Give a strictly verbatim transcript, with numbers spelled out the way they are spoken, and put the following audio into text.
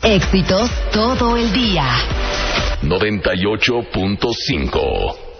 Éxitos todo el día. noventa y ocho punto cinco